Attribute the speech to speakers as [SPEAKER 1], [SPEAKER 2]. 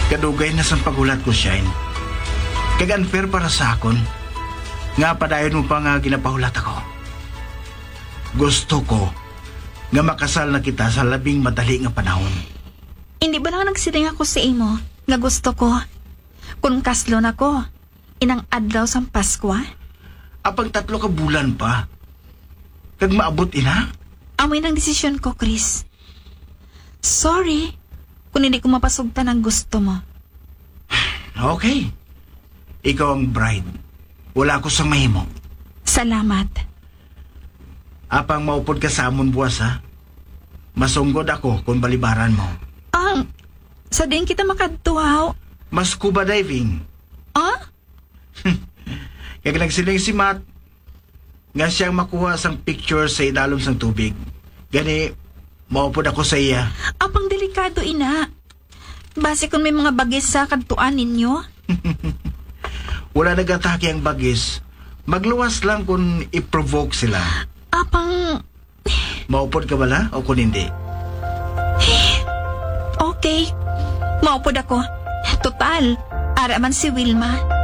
[SPEAKER 1] Kadugay na sa pagulat ko, Shine. Kag unfair para sa akon. Nga padayon mo pa nga ginapahulat ako. Gusto ko nga makasal na kita sa labing madali nga panahon.
[SPEAKER 2] Hindi ba lang nagsiling ako sa imo nga gusto ko? Kung kaslo na ko, inang adlaw sang Pasko,
[SPEAKER 1] Apang 3 ka bulan pa. Kag maabot ina?
[SPEAKER 2] amoy ng desisyon ko, Chris. Sorry kung hindi ko mapasugtan ang gusto mo.
[SPEAKER 1] Okay. Ikaw ang bride. Wala ko sang mahimo.
[SPEAKER 2] Salamat.
[SPEAKER 1] Apang maupod ka sa amon buwas, ha? Masunggod ako kung balibaran mo.
[SPEAKER 2] Sa din kita makadtuhaw.
[SPEAKER 1] Mas scuba diving. Kaya nagsiling si Matt nga siyang makuha sang picture sa idalom sang tubig. Gani, maupod ako sa iya.
[SPEAKER 2] Apang delikado, ina. Base kung may mga bagis sa kadtuan ninyo.
[SPEAKER 1] Wala nagatake ang bagis. Magluwas lang kung i-provoke sila.
[SPEAKER 2] Apang...
[SPEAKER 1] Maupod ka bala o kung hindi?
[SPEAKER 2] Okay. Maupod ako. Total, ara man si Wilma.